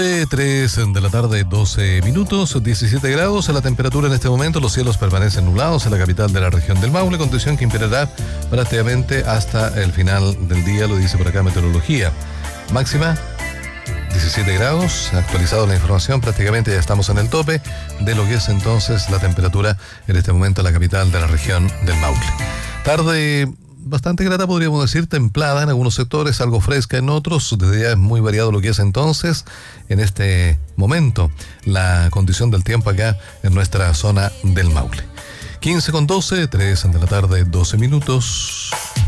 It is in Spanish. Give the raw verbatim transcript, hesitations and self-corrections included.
tres de la tarde, doce minutos, diecisiete grados la temperatura en este momento. Los cielos permanecen nublados en la capital de la región del Maule, condición que imperará prácticamente hasta el final del día, lo dice por acá meteorología. Máxima diecisiete grados, actualizado la información, prácticamente ya estamos en el tope de lo que es entonces la temperatura en este momento en la capital de la región del Maule. Tarde bastante grata, podríamos decir, templada en algunos sectores, algo fresca en otros. Desde ya es muy variado lo que es entonces en este momento la condición del tiempo acá en nuestra zona del Maule. quince con doce, tres de la tarde, doce minutos.